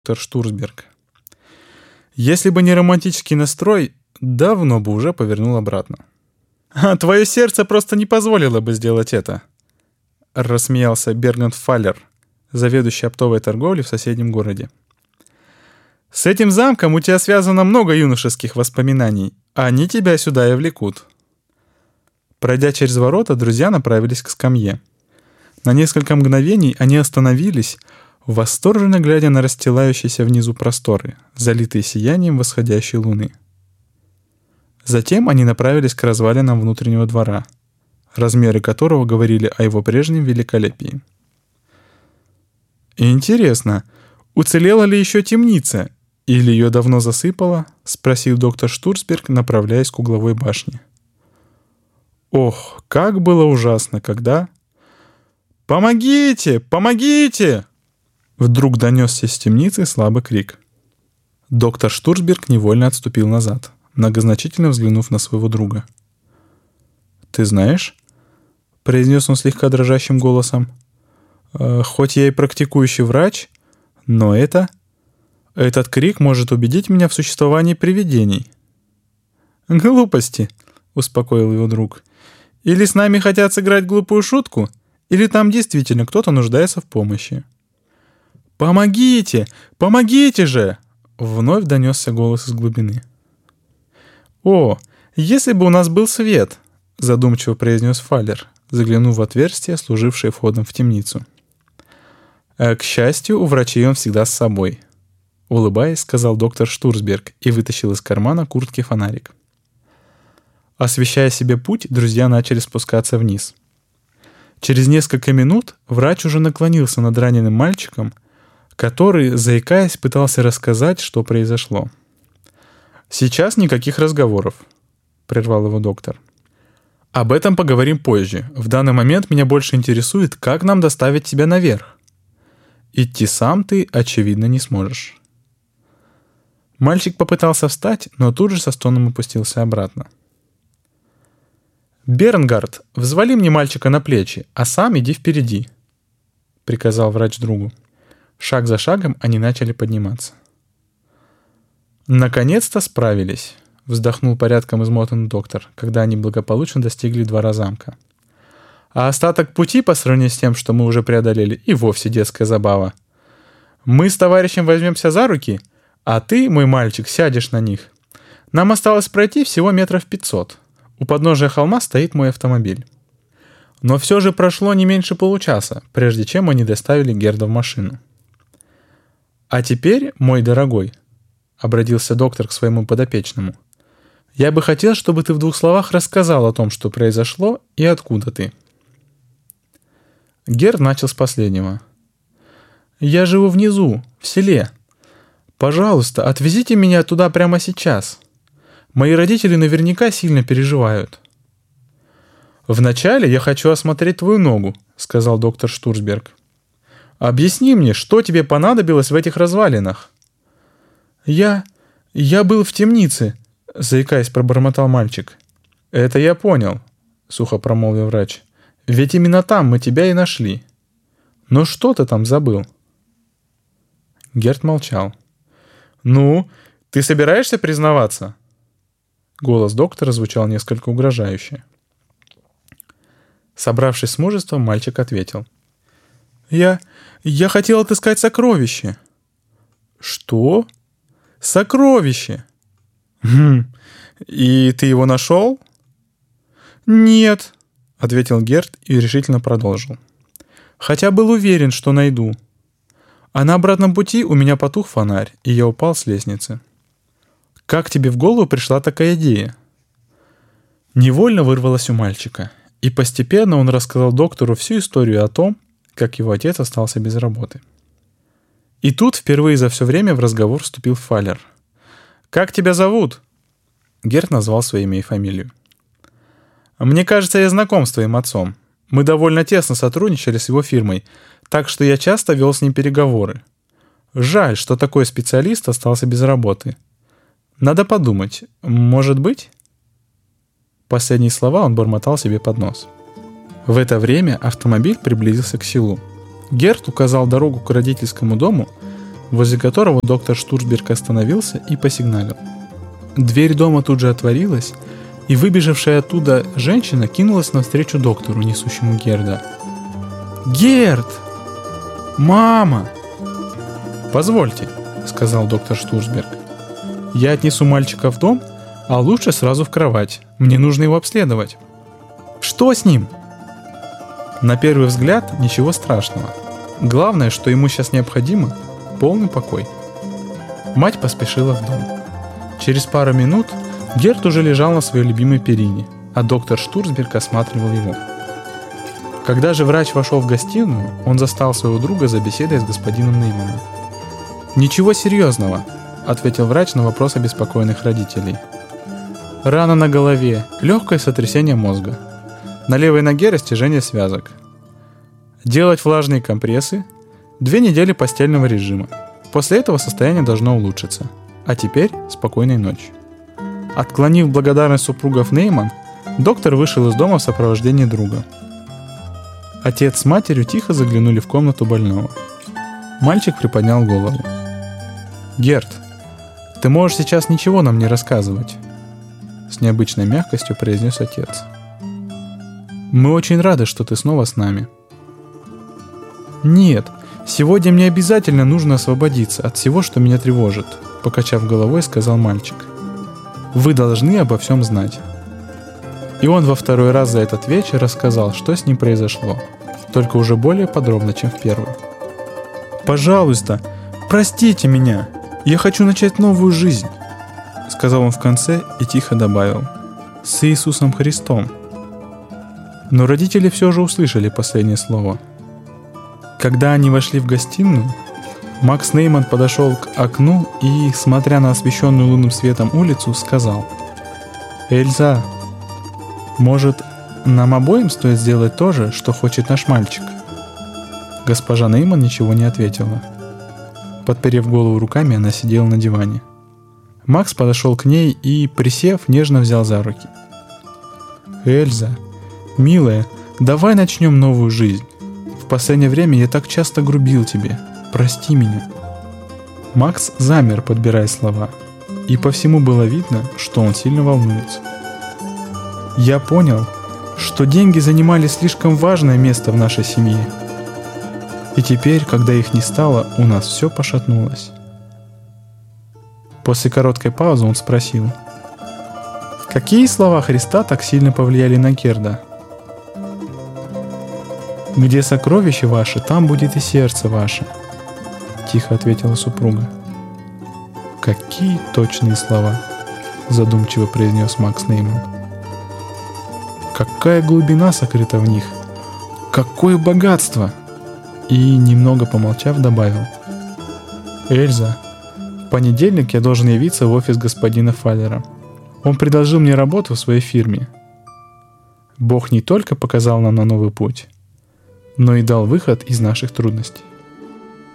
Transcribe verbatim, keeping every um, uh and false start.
доктор Штурсберг. Если бы не романтический настрой, давно бы уже повернул обратно. «А твое сердце просто не позволило бы сделать это», — рассмеялся Берганд Фаллер, заведующий оптовой торговлей в соседнем городе. «С этим замком у тебя связано много юношеских воспоминаний, а они тебя сюда и влекут». Пройдя через ворота, друзья направились к скамье. На несколько мгновений они остановились, восторженно глядя на расстилающиеся внизу просторы, залитые сиянием восходящей луны. Затем они направились к развалинам внутреннего двора, размеры которого говорили о его прежнем великолепии. «Интересно, уцелела ли еще темница, или ее давно засыпало?» — спросил доктор Штурсберг, направляясь к угловой башне. Ох, как было ужасно, когда... «Помогите! Помогите!» Вдруг донесся из темницы слабый крик. Доктор Штурсберг невольно отступил назад, многозначительно взглянув на своего друга. «Ты знаешь?» — произнес он слегка дрожащим голосом. «Э, «Хоть я и практикующий врач, но это... Этот крик может убедить меня в существовании привидений». «Глупости!» — успокоил его друг. «Или с нами хотят сыграть глупую шутку, или там действительно кто-то нуждается в помощи». «Помогите! Помогите же!» — вновь донесся голос из глубины. «О, если бы у нас был свет!» — задумчиво произнес Фаллер, заглянув в отверстие, служившее входом в темницу. «К счастью, у врачей он всегда с собой», — улыбаясь, сказал доктор Штурсберг и вытащил из кармана куртки фонарик. Освещая себе путь, друзья начали спускаться вниз. Через несколько минут врач уже наклонился над раненым мальчиком, который, заикаясь, пытался рассказать, что произошло. «Сейчас никаких разговоров», — прервал его доктор. «Об этом поговорим позже. В данный момент меня больше интересует, как нам доставить тебя наверх. Идти сам ты, очевидно, не сможешь». Мальчик попытался встать, но тут же со стоном опустился обратно. «Бернгард, взвали мне мальчика на плечи, а сам иди впереди», — приказал врач другу. Шаг за шагом они начали подниматься. «Наконец-то справились», — вздохнул порядком измотанный доктор, когда они благополучно достигли двора замка. «А остаток пути по сравнению с тем, что мы уже преодолели, и вовсе детская забава. Мы с товарищем возьмемся за руки, а ты, мой мальчик, сядешь на них. Нам осталось пройти всего метров пятьсот. У подножия холма стоит мой автомобиль». Но все же прошло не меньше получаса, прежде чем они доставили Герда в машину. «А теперь, мой дорогой», — обратился доктор к своему подопечному, — «я бы хотел, чтобы ты в двух словах рассказал о том, что произошло и откуда ты». Герд начал с последнего. «Я живу внизу, в селе. Пожалуйста, отвезите меня туда прямо сейчас. Мои родители наверняка сильно переживают». «Вначале я хочу осмотреть твою ногу», — сказал доктор Штурсберг. «Объясни мне, что тебе понадобилось в этих развалинах?» «Я... я был в темнице», — заикаясь, пробормотал мальчик. «Это я понял», — сухо промолвил врач. «Ведь именно там мы тебя и нашли. Но что ты там забыл?» Герд молчал. «Ну, ты собираешься признаваться?» Голос доктора звучал несколько угрожающе. Собравшись с мужеством, мальчик ответил. «Я... я хотел отыскать сокровище». «Что? Сокровище?» «Хм... И ты его нашел?» «Нет», — ответил Герд и решительно продолжил. «Хотя был уверен, что найду. А на обратном пути у меня потух фонарь, и я упал с лестницы». «Как тебе в голову пришла такая идея?» Невольно вырвалось у мальчика, и постепенно он рассказал доктору всю историю о том, как его отец остался без работы. И тут впервые за все время в разговор вступил Фаллер. «Как тебя зовут?» Герд назвал свое имя и фамилию. «Мне кажется, я знаком с твоим отцом. Мы довольно тесно сотрудничали с его фирмой, так что я часто вел с ним переговоры. Жаль, что такой специалист остался без работы. Надо подумать, может быть?» Последние слова он бормотал себе под нос. В это время автомобиль приблизился к селу. Герд указал дорогу к родительскому дому, возле которого доктор Штурцберг остановился и посигналил. Дверь дома тут же отворилась, и выбежавшая оттуда женщина кинулась навстречу доктору, несущему Герда. «Герд! Мама!» «Позвольте», — сказал доктор Штурцберг. «Я отнесу мальчика в дом, а лучше сразу в кровать. Мне нужно его обследовать». «Что с ним?» На первый взгляд ничего страшного. Главное, что ему сейчас необходимо — полный покой. Мать поспешила в дом. Через пару минут Герд уже лежал на своей любимой перине, а доктор Штурцберг осматривал его. Когда же врач вошел в гостиную, он застал своего друга за беседой с господином Нейманом. «Ничего серьезного», — ответил врач на вопрос обеспокоенных родителей. «Рана на голове, легкое сотрясение мозга. На левой ноге растяжение связок. Делать влажные компрессы, две недели постельного режима. После этого состояние должно улучшиться. А теперь спокойной ночи». Отклонив благодарность супругов Нейман, доктор вышел из дома в сопровождении друга. Отец с матерью тихо заглянули в комнату больного. Мальчик приподнял голову. «Герд, ты можешь сейчас ничего нам не рассказывать», — с необычной мягкостью произнес отец. «Мы очень рады, что ты снова с нами». «Нет, сегодня мне обязательно нужно освободиться от всего, что меня тревожит», — покачав головой, сказал мальчик. «Вы должны обо всем знать». И он во второй раз за этот вечер рассказал, что с ним произошло, только уже более подробно, чем в первый. «Пожалуйста, простите меня, я хочу начать новую жизнь», — сказал он в конце и тихо добавил: «с Иисусом Христом». Но родители все же услышали последнее слово. Когда они вошли в гостиную, Макс Нейман подошел к окну и, смотря на освещенную лунным светом улицу, сказал: «Эльза, может, нам обоим стоит сделать то же, что хочет наш мальчик?» Госпожа Нейман ничего не ответила. Подперев голову руками, она сидела на диване. Макс подошел к ней и, присев, нежно взял за руки. «Эльза, милая, давай начнем новую жизнь. В последнее время я так часто грубил тебе. Прости меня». Макс замер, подбирая слова, и по всему было видно, что он сильно волнуется. «Я понял, что деньги занимали слишком важное место в нашей семье. И теперь, когда их не стало, у нас все пошатнулось». После короткой паузы он спросил: «Какие слова Христа так сильно повлияли на Герда?» «Где сокровище ваше, там будет и сердце ваше», — тихо ответила супруга. «Какие точные слова», — задумчиво произнес Макс Нейман. «Какая глубина сокрыта в них! Какое богатство!» И, немного помолчав, добавил: «Эльза, в понедельник я должен явиться в офис господина Фаллера. Он предложил мне работу в своей фирме. Бог не только показал нам на новый путь, но и дал выход из наших трудностей».